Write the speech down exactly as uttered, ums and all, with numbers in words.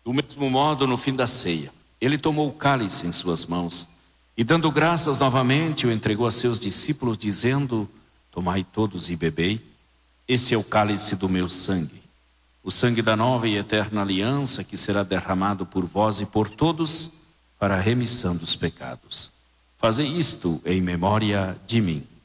Do mesmo modo, no fim da ceia, ele tomou o cálice em suas mãos e, dando graças novamente, o entregou a seus discípulos, dizendo: tomai todos e bebei, este é o cálice do meu sangue, o sangue da nova e eterna aliança, que será derramado por vós e por todos para a remissão dos pecados. Fazei isto em memória de mim.